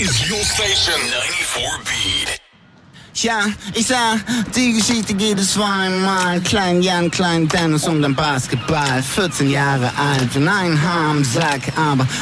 is your station. 94 Beat. Ja, ich sag, die Geschichte geht es zweimal. Klein Jan, Klein Dennis und den Basketball. 14 Jahre alt und ein Harmsack, aber